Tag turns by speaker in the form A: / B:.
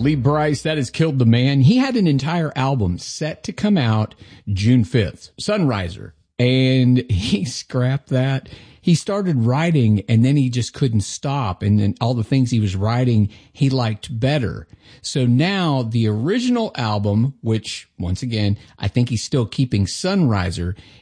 A: Lee Brice, that has killed the man. He had an entire album set to come out June 5th, Sunriser, and he scrapped that. He started writing and then he just couldn't stop. And then all the things he was writing, he liked better. So now the original album, which once again, I think he's still keeping Sunriser,